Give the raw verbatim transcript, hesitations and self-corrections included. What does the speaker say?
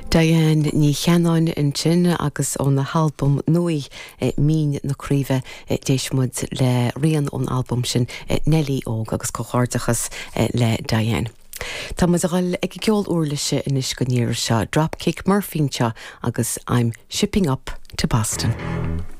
Diane ní cheanáin in sin agus ón na halbum nui mín na críomh déismud le rian ón album sin Nelly óg agus cóchardachas le Diane. Tá mas a gáil ag ceol uirlaise inis go níir seo Dropkick Murphynse agus I'm shipping up to Boston.